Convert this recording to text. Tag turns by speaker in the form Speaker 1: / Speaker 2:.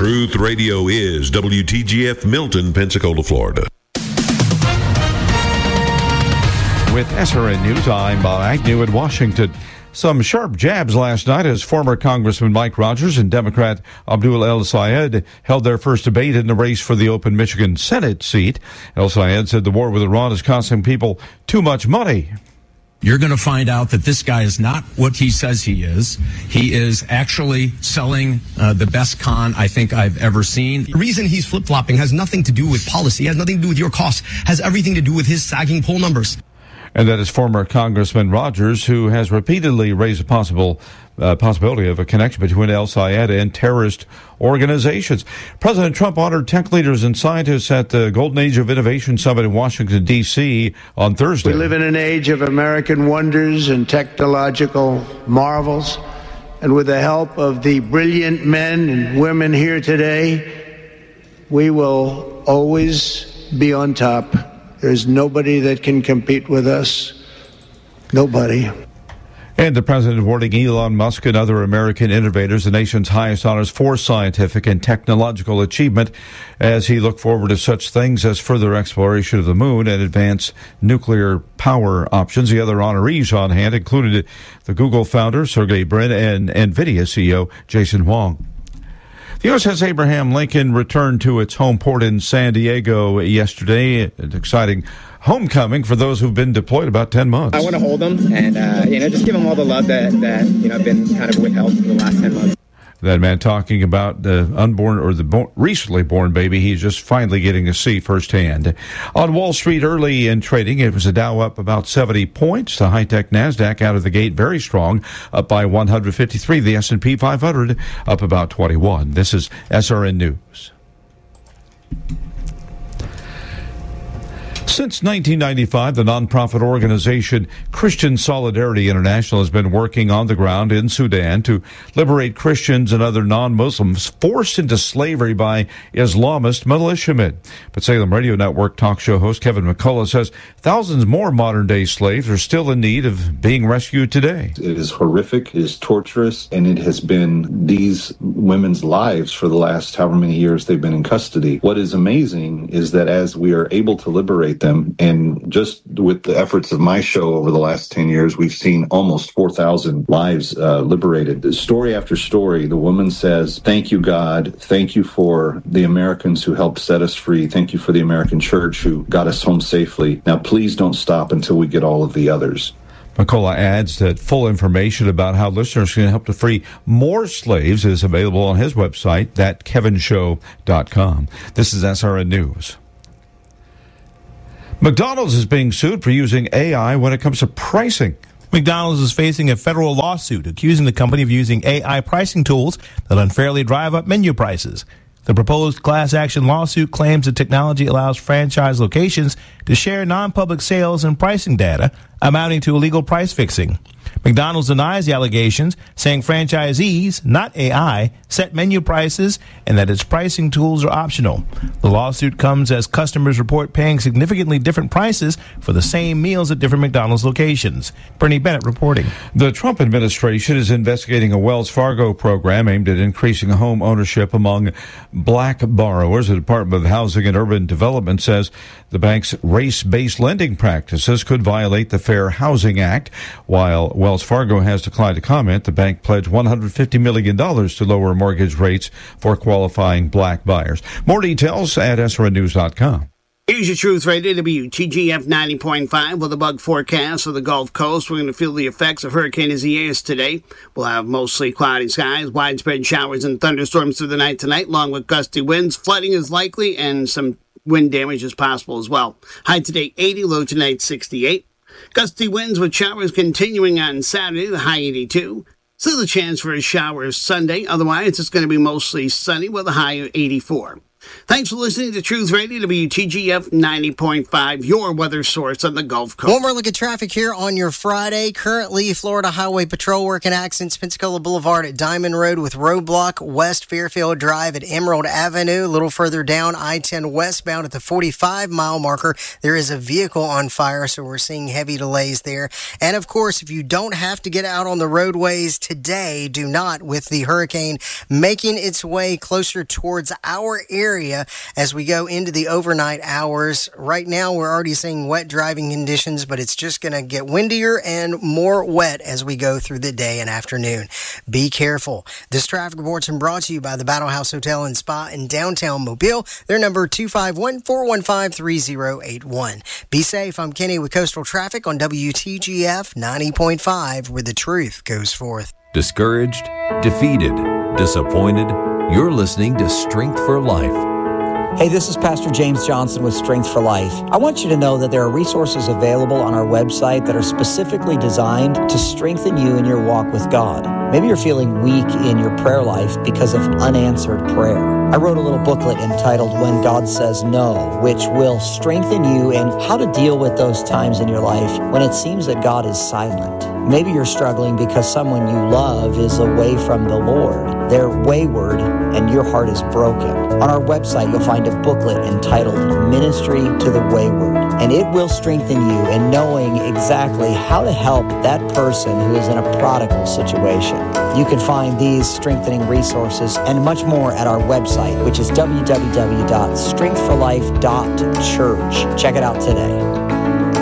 Speaker 1: Truth Radio is WTGF Milton, Pensacola, Florida.
Speaker 2: With SRN News, I'm Bob Agnew in Washington. Some sharp jabs last night as former Congressman Mike Rogers and Democrat Abdul El-Sayed held their first debate in the race for the open Michigan Senate seat. El-Sayed said the war with Iran is costing people too much money.
Speaker 3: You're going to find out that this guy is not what he says he is. He is actually selling the best con I think I've ever seen.
Speaker 4: The reason he's flip-flopping has nothing to do with policy, has nothing to do with your costs, has everything to do with his sagging poll numbers.
Speaker 2: And that is former Congressman Rogers, who has repeatedly raised a possibility of a connection between El-Sayed and terrorist organizations. President Trump honored tech leaders and scientists at the Golden Age of Innovation Summit in Washington, D.C. on Thursday.
Speaker 5: We live in an age of American wonders and technological marvels. And with the help of the brilliant men and women here today, we will always be on top. There's nobody that can compete with us. Nobody.
Speaker 2: And the president awarding Elon Musk and other American innovators the nation's highest honors for scientific and technological achievement as he looked forward to such things as further exploration of the moon and advanced nuclear power options. The other honorees on hand included the Google founder, Sergey Brin, and NVIDIA CEO, Jason Huang. The USS Abraham Lincoln returned to its home port in San Diego yesterday. An exciting homecoming for those who've been deployed about 10 months.
Speaker 6: I want to hold them and, just give them all the love that I've been kind of withheld for the last 10 months.
Speaker 2: That man talking about the unborn or the recently born baby. He's just finally getting to see firsthand. On Wall Street early in trading, it was a Dow up about 70 points. The high-tech NASDAQ out of the gate very strong, up by 153. The S&P 500 up about 21. This is SRN News. Since 1995, the nonprofit organization Christian Solidarity International has been working on the ground in Sudan to liberate Christians and other non-Muslims forced into slavery by Islamist militiamen. But Salem Radio Network talk show host Kevin McCullough says thousands more modern-day slaves are still in need of being rescued today.
Speaker 7: It is horrific, it is torturous, and it has been these women's lives for the last however many years they've been in custody. What is amazing is that as we are able to liberate them, and just with the efforts of my show over the last 10 years, we've seen almost 4,000 lives liberated. Story after story, the woman says, "Thank you, God. Thank you for the Americans who helped set us free. Thank you for the American church who got us home safely. Now, please don't stop until we get all of the others."
Speaker 2: McCullough adds that full information about how listeners can help to free more slaves is available on his website, thatkevinshow.com. This is SRN News. McDonald's is being sued for using AI when it comes to pricing.
Speaker 8: McDonald's is facing a federal lawsuit accusing the company of using AI pricing tools that unfairly drive up menu prices. The proposed class action lawsuit claims the technology allows franchise locations to share non-public sales and pricing data, amounting to illegal price fixing. McDonald's denies the allegations, saying franchisees, not AI, set menu prices and that its pricing tools are optional. The lawsuit comes as customers report paying significantly different prices for the same meals at different McDonald's locations. Bernie Bennett reporting.
Speaker 2: The Trump administration is investigating a Wells Fargo program aimed at increasing home ownership among black borrowers. The Department of Housing and Urban Development says the bank's race-based lending practices could violate the Fair Housing Act. While Wells Fargo has declined to comment, the bank pledged $150 million to lower mortgage rates for qualifying black buyers. More details at SRNnews.com.
Speaker 9: Here's your Truth Radio, WTGF 90.5 with a bug forecast of the Gulf Coast. We're going to feel the effects of Hurricane Isaias today. We'll have mostly cloudy skies, widespread showers and thunderstorms through the night tonight, along with gusty winds. Flooding is likely and some wind damage is possible as well. High today 80, low tonight 68. Gusty winds with showers continuing on Saturday, the high 82. Still a chance for a shower Sunday. Otherwise, it's going to be mostly sunny with a high of 84. Thanks for listening to Truth Radio, WTGF 90.5, your weather source on the Gulf Coast.
Speaker 10: One more look at traffic here on your Friday. Currently, Florida Highway Patrol working accidents, Pensacola Boulevard at Diamond Road with roadblock, West Fairfield Drive at Emerald Avenue. A little further down, I-10 westbound at the 45-mile marker. There is a vehicle on fire, so we're seeing heavy delays there. And, of course, if you don't have to get out on the roadways today, do not, with the hurricane making its way closer towards our area as we go into the overnight hours. Right now, we're already seeing wet driving conditions, but it's just going to get windier and more wet as we go through the day and afternoon. Be careful. This traffic report's been brought to you by the Battle House Hotel and Spa in downtown Mobile. Their number 251-415-3081. Be safe. I'm Kenny with Coastal Traffic on WTGF 90.5, where the truth goes forth.
Speaker 11: Discouraged, defeated, disappointed. You're listening to Strength for Life.
Speaker 12: Hey, this is Pastor James Johnson with Strength for Life. I want you to know that there are resources available on our website that are specifically designed to strengthen you in your walk with God. Maybe you're feeling weak in your prayer life because of unanswered prayer. I wrote a little booklet entitled When God Says No, which will strengthen you in how to deal with those times in your life when it seems that God is silent. Maybe you're struggling because someone you love is away from the Lord. They're wayward and your heart is broken. On our website, you'll find a booklet entitled Ministry to the Wayward, and it will strengthen you in knowing exactly how to help that person who is in a prodigal situation. You can find these strengthening resources and much more at our website, which is www.strengthforlife.church. Check it out today.